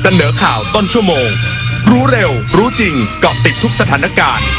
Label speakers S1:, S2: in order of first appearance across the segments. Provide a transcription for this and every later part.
S1: เสนอข่าวต้นชั่วโมงรู้เร็วรู้จริงเกาะติดทุกสถานการณ์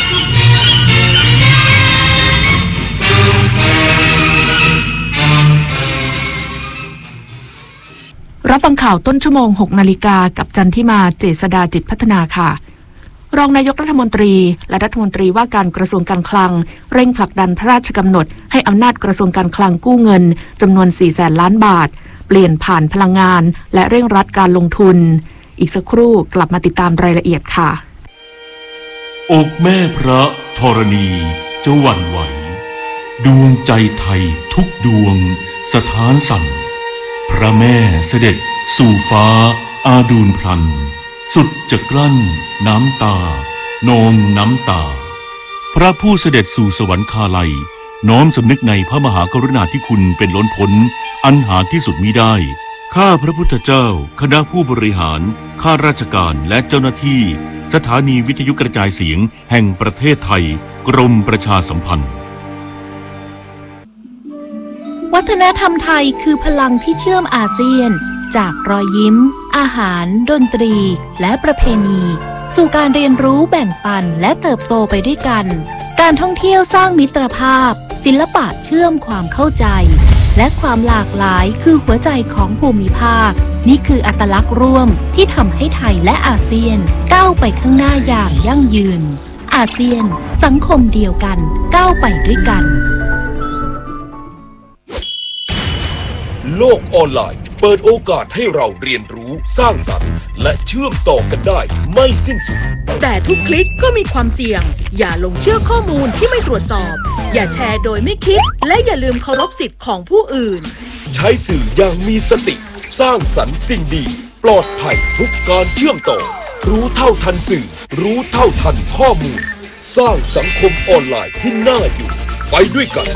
S2: รับฟังข่าวต้นชั่วโมง 6 นาฬิกากับจันทิมาเจษฎาจิตพัฒนาค่ะรองนายกรัฐมนตรีและรัฐมนตรีว่าการกระทรวงการคลังเร่งผลักดันพระราชกำหนดให้อำนาจกระทรวงการคลังกู้เงินจำนวน 400,000 ล้านบาทเปลี่ยนผ่านพลังงานและเร่งรัดการลงทุนอีกสักครู่กลับมาติดตามรายละเอียดค่ะ
S3: อกแม่พระธรณีจะหวั่นไหวดวงใจไทยทุกดวงสถานสั่นพระแม่เสด็จสู่ฟ้าอาดูลพลันสุดจะกลั้นน้ำตานองน้ำตาพระผู้เสด็จสู่สวรรคาลัยน้อมสำนึกในพระมหากรุณาธิคุณเป็นล้นพ้นอันหาที่สุดมิได้ข้าพระพุทธเจ้าคณะผู้บริหารข้าราชการและเจ้าหน้าที่สถานีวิทยุกระจายเสียงแห่งประเทศไทยกรมประชาสัมพันธ์
S4: วัฒนธรรมไทยคือพลังที่เชื่อมอาเซียนจากรอยยิ้มอาหารดนตรีและประเพณีสู่การเรียนรู้แบ่งปันและเติบโตไปด้วยกันการท่องเที่ยวสร้างมิตรภาพศิลปะเชื่อมความเข้าใจและความหลากหลายคือหัวใจของภูมิภาคนี่คืออัตลักษณ์ร่วมที่ทำให้ไทยและอาเซียนก้าวไปข้างหน้าอย่างยั่งยืนอาเซียนสังคมเดียวกันก้าวไปด้วยกัน
S5: โลกออนไลน์เปิดโอกาสให้เราเรียนรู้สร้างสรรค์และเชื่อมต่อกันได้ไม่สิ้นสุด
S6: แต่ทุกคลิกก็มีความเสี่ยงอย่าลงเชื่อข้อมูลที่ไม่ตรวจสอบอย่าแชร์โดยไม่คิดและอย่าลืมเคารพสิทธิ์ของผู้อื่น
S5: ใช้สื่ออย่างมีสติสร้างสรรค์สิ่งดีปลอดภัยทุกการเชื่อมต่อรู้เท่าทันสื่อรู้เท่าทันข้อมูลสร้างสังคมออนไลน์ที่น่าอยู่ไปด้วยกัน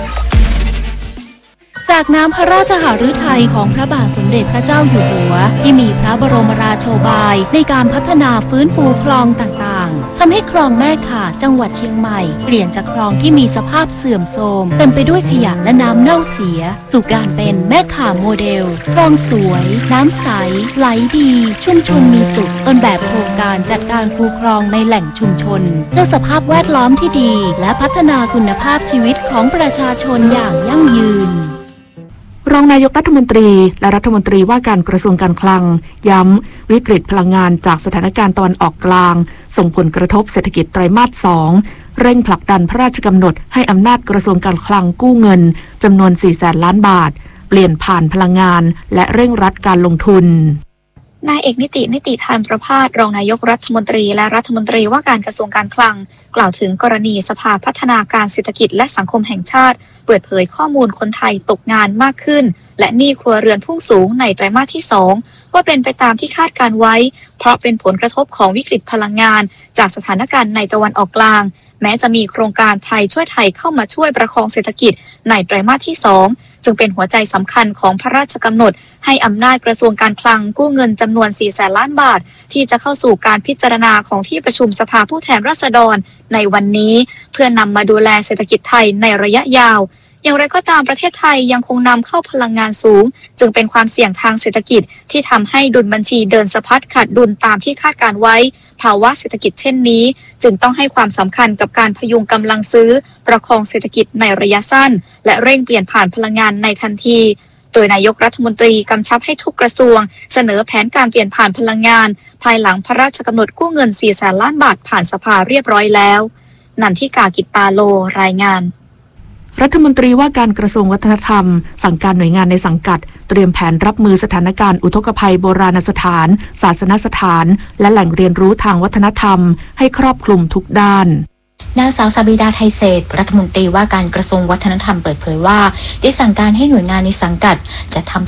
S4: จากน้ำพระราชหฤทัยของพระบาทสมเด็จพระเจ้าอยู่หัวที่มีพระบรมราโชบายในการพัฒนาฟื้นฟูคลองต่างๆทำให้คลองแม่ข่าจังหวัดเชียงใหม่เปลี่ยนจากคลองที่มีสภาพเสื่อมโทรมเต็มไปด้วยขยะและน้ำเน่าเสียสู่การเป็นแม่ข่าโมเดลคลองสวยน้ำใสไหลดีชุ่มชนมีสุขต้นแบบโครงการจัดการคูคลองในแหล่งชุมชนเพื่อสภาพแวดล้อมที่ดีและพัฒนาคุณภาพชีวิตของประชาชนอย่างยั่งยืน
S2: รองนายกรัฐมนตรีและรัฐมนตรีว่าการกระทรวงการคลังย้ำวิกฤตพลังงานจากสถานการณ์ตะวันออกกลางส่งผลกระทบเศรษฐกิจไตรมาส 2เร่งผลักดันพระราชกำหนดให้อำนาจกระทรวงการคลังกู้เงินจำนวน 400,000 ล้านบาทเปลี่ยนผ่านพลังงานและเร่งรัดการลงทุน
S7: นายเอกนิติธานประภาสรองนายกรัฐมนตรีและรัฐมนตรีว่าการกระทรวงการคลังกล่าวถึงกรณีสภาพัฒนาการเศรษฐกิจและสังคมแห่งชาติเปิดเผยข้อมูลคนไทยตกงานมากขึ้นและหนี้ครัวเรือนพุ่งสูงในไตรมาสที่ 2ว่าเป็นไปตามที่คาดการไว้เพราะเป็นผลกระทบของวิกฤตพลังงานจากสถานการณ์ในตะวันออกกลางแม้จะมีโครงการไทยช่วยไทยเข้ามาช่วยประคองเศรษฐกิจในไตรมาสที่ 2จึงเป็นหัวใจสำคัญของพระราชกำหนดให้อำนาจกระทรวงการคลังกู้เงินจำนวน 400,000 ล้านบาทที่จะเข้าสู่การพิจารณาของที่ประชุมสภาผู้แทนราษฎรในวันนี้เพื่อนำมาดูแลเศรษฐกิจไทยในระยะยาวอย่างไรก็ตามประเทศไทยยังคงนำเข้าพลังงานสูงจึงเป็นความเสี่ยงทางเศรษฐกิจที่ทำให้ดุลบัญชีเดินสะพัดขาดดุลตามที่คาดการไว้ภาวะเศรษฐกิจเช่นนี้จึงต้องให้ความสำคัญกับการพยุงกำลังซื้อประคองเศรษฐกิจในระยะสั้นและเร่งเปลี่ยนผ่านพลังงานในทันทีโดยนายกรัฐมนตรีกำชับให้ทุกกระทรวงเสนอแผนการเปลี่ยนผ่านพลังงานภายหลังพระราชกำหนดกู้เงิน 400,000 ล้านบาทผ่านสภาเรียบร้อยแล้วนันทิกา กิจปาโลรายงาน
S2: รัฐมนตรีว่าการกระทรวงวัฒนธรรมสั่งการหน่วยงานในสังกัดเตรียมแผนรับมือสถานการณ์อุทกภัยโบราณสถานศาสนสถานและแหล่งเรียนรู้ทางวัฒนธรรมให้ครอบคลุมทุกด้าน
S8: นางสาวซาบิดาไทยเศรษฐ์รัฐมนตรีว่าการกระทรวงวัฒนธรรมเปิดเผยว่าได้สั่งการให้หน่วยงานในสังกัดจัดทำ